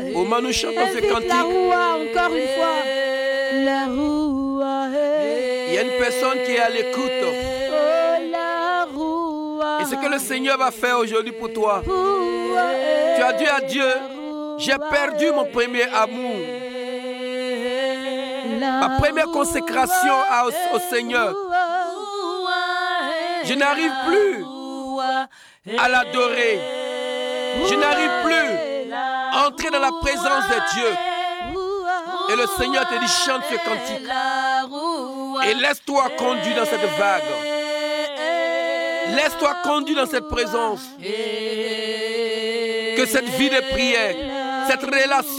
Au moment où nous chantons ce Invite la cantique, roua encore une fois. La roua. il y a une personne qui est à l'écoute. Oh, la roua. Et ce que le Seigneur va faire aujourd'hui pour toi. Tu as dit à Dieu, j'ai perdu mon premier amour. Ma première consécration au Seigneur. Je n'arrive plus à l'adorer. Je n'arrive plus à entrer dans la présence de Dieu. Et le Seigneur te dit, chante ce cantique. Et laisse-toi conduire dans cette vague. Laisse-toi conduire dans cette présence. Que cette vie de prière, cette relation